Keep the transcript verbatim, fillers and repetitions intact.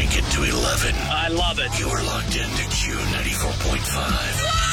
crank it to eleven. I love it. You're locked into Q ninety-four point five.